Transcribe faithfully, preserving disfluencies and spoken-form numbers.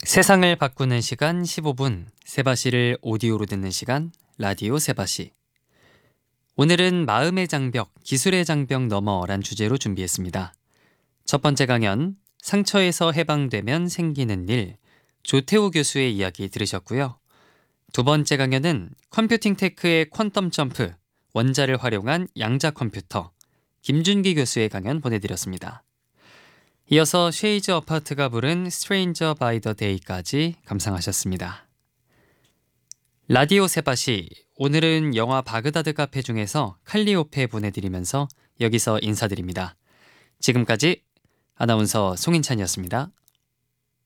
세상을 바꾸는 시간 십오 분, 세바시를 오디오로 듣는 시간, 라디오 세바시. 오늘은 마음의 장벽, 기술의 장벽 너머란 주제로 준비했습니다. 첫 번째 강연, 상처에서 해방되면 생기는 일, 조태호 교수의 이야기 들으셨고요. 두 번째 강연은 컴퓨팅 테크의 퀀텀 점프, 원자를 활용한 양자 컴퓨터, 김준기 교수의 강연 보내드렸습니다. 이어서 쉐이즈 어파트가 부른 스트레인저 바이 더 데이까지 감상하셨습니다. 라디오 세바시, 오늘은 영화 바그다드 카페 중에서 칼리오페 보내드리면서 여기서 인사드립니다. 지금까지 아나운서 송인찬이었습니다.